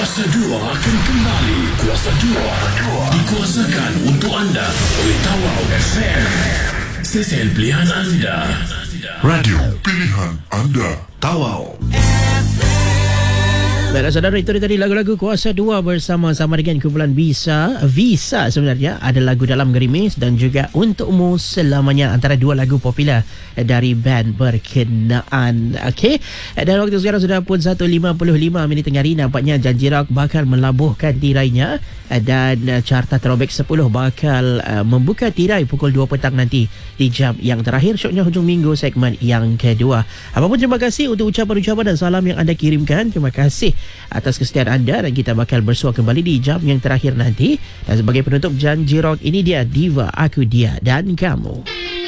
Kuasa 2 akan kembali. Kuasa 2 dikuasakan untuk anda oleh Tawau FM. Stesen pilihan anda. Radio pilihan anda. Tawau. Baiklah saudara, itu tadi lagu-lagu Kuasa 2 bersama-sama dengan kumpulan Visa sebenarnya ada lagu Dalam Gerimis dan juga Untukmu Selamanya, antara dua lagu popular dari band berkenaan. Okey, dan waktu sekarang sudah pun 1.55 minit tengah hari. Nampaknya Janji Rock bakal melabuhkan tirainya dan Carta Throwback 10 bakal membuka tirai pukul 2 petang nanti di jam yang terakhir, syoknya hujung minggu segmen yang kedua. Apapun, terima kasih untuk ucapan-ucapan dan salam yang anda kirimkan. Terima kasih atas kesetiaan anda dan kita bakal bersua kembali di jam yang terakhir nanti. Dan sebagai penutup Janji Rock, ini dia Diva Aku Dia dan Kamu.